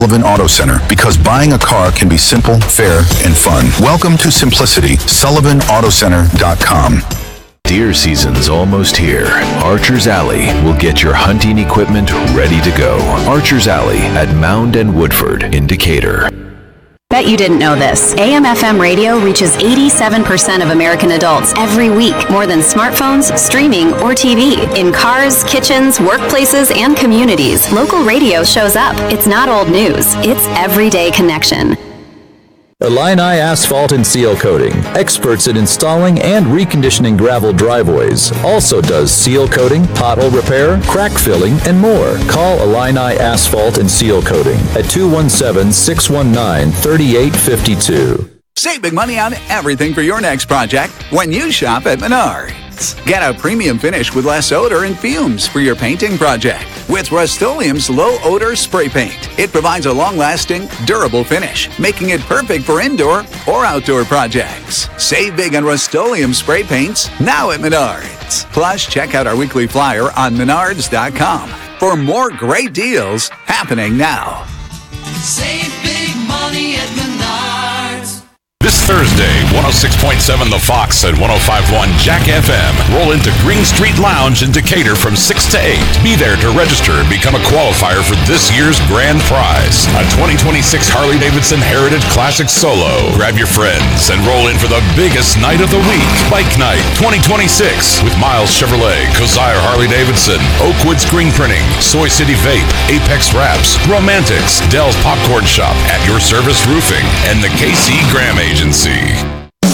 Sullivan Auto Center, because buying a car can be simple, fair, and fun. Welcome to simplicity. SullivanAutoCenter.com. Deer season's almost here. Archer's Alley will get your hunting equipment ready to go. Archer's Alley at Mound and Woodford in Decatur. Bet you didn't know this. AM/FM radio reaches 87% of American adults every week, more than smartphones, streaming, or TV. In cars, kitchens, workplaces, and communities, local radio shows up. It's not old news. It's everyday connection. Illini Asphalt and Seal Coating, experts in installing and reconditioning gravel driveways. Also does seal coating, pothole repair, crack filling, and more. Call Illini Asphalt and Seal Coating at 217-619-3852. Save big money on everything for your next project when you shop at Menards. Get a premium finish with less odor and fumes for your painting project with Rust-Oleum's low-odor spray paint. It provides a long-lasting, durable finish, making it perfect for indoor or outdoor projects. Save big on Rust-Oleum spray paints now at Menards. Plus, check out our weekly flyer on Menards.com for more great deals happening now. Save big money at Menards. This Thursday, 106.7 The Fox and 105.1 Jack FM roll into Green Street Lounge in Decatur from 6 to 8. Be there to register and become a qualifier for this year's grand prize, a 2026 Harley-Davidson Heritage Classic Solo. Grab your friends and roll in for the biggest night of the week, Bike Night 2026, with Miles Chevrolet, Kosier Harley-Davidson, Oakwood Screen Printing, Soy City Vape, Apex Wraps, Romantics, Dell's Popcorn Shop, At Your Service Roofing, and the KC Graham Agency.